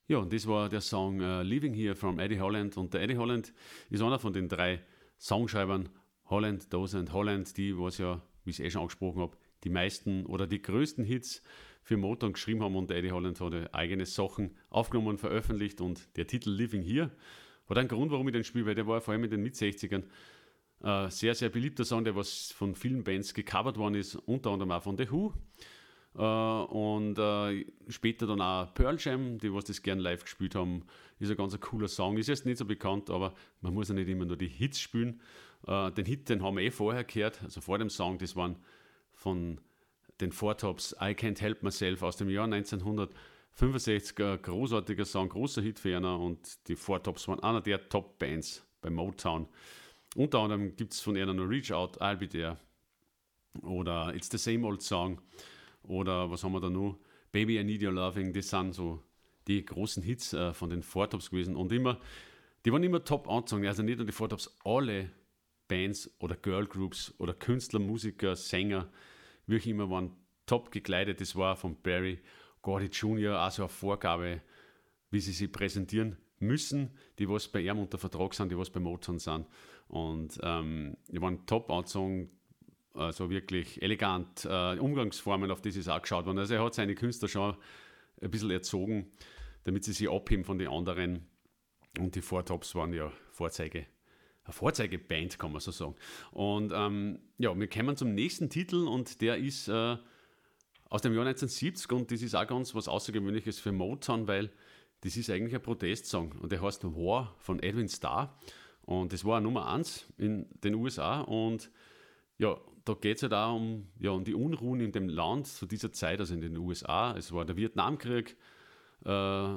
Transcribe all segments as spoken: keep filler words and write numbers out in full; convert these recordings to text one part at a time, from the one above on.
Ja, und das war der Song uh, Living Here from Eddie Holland. Und der Eddie Holland ist einer von den drei Songschreibern, Holland, Dozer und Holland, die, was ja, wie ich es eh schon angesprochen habe, die meisten oder die größten Hits für Motown geschrieben haben. Und der Eddie Holland hat ja eigene Sachen aufgenommen und veröffentlicht. Und der Titel Living Here hat einen Grund, warum ich den spiele, weil der war vor allem in den Mit-sechzigern äh, sehr, sehr beliebter Song, der was von vielen Bands gecovert worden ist, unter anderem auch von The Who. Uh, und uh, später dann auch Pearl Jam, die was das gern live gespielt haben, ist ein ganz ein cooler Song, ist jetzt nicht so bekannt, aber man muss ja nicht immer nur die Hits spielen. Uh, den Hit, den haben wir eh vorher gehört, also vor dem Song, das waren von den Four Tops I Can't Help Myself aus dem Jahr neunzehnhundertfünfundsechzig, ein großartiger Song, großer Hit für einer, und die Four Tops waren einer der Top-Bands bei Motown. Unter anderem gibt es von einer noch Reach Out, I'll Be There oder It's the Same Old Song. Oder was haben wir da noch? Baby, I Need Your Loving, das sind so die großen Hits äh, von den Four Tops gewesen. Und immer, die waren immer top angezogen. Also nicht nur die Four Tops, alle Bands oder Girlgroups oder Künstler, Musiker, Sänger, wie auch immer, waren top gekleidet. Das war von Barry Gordy Junior auch so eine Vorgabe, wie sie sich präsentieren müssen, die was bei ihm unter Vertrag sind, die was bei Motown sind. Und ähm, die waren top angezogen, also wirklich elegant, äh, Umgangsformen, auf die es auch geschaut worden. Also er hat seine Künstler schon ein bisschen erzogen, damit sie sich abheben von den anderen. Und die Four Tops waren ja Vorzeige, eine Vorzeigeband, kann man so sagen. Und ähm, ja, wir kommen zum nächsten Titel, und der ist äh, aus dem Jahr neunzehnhundertsiebzig, und das ist auch ganz was Außergewöhnliches für Motown, weil das ist eigentlich ein Protestsong, und der heißt War von Edwin Starr, und das war Nummer eins in den U S A. Und ja, da geht es halt auch um, ja, um die Unruhen in dem Land zu dieser Zeit, also in den U S A. Es war der Vietnamkrieg äh,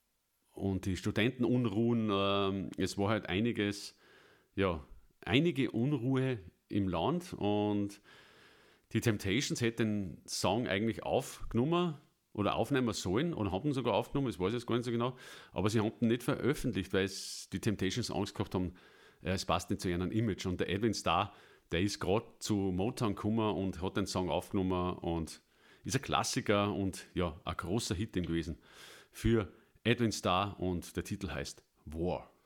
und die Studentenunruhen. Äh, es war halt einiges, ja, einige Unruhe im Land, und die Temptations hätten den Song eigentlich aufgenommen oder aufnehmen sollen oder haben ihn sogar aufgenommen, das weiß ich jetzt gar nicht so genau, aber sie haben ihn nicht veröffentlicht, weil es die Temptations Angst gehabt haben, äh, es passt nicht zu ihrem Image. Und der Edwin Starr, der ist gerade zu Motown gekommen und hat den Song aufgenommen und ist ein Klassiker und ja, ein großer Hit gewesen für Edwin Starr, und der Titel heißt War.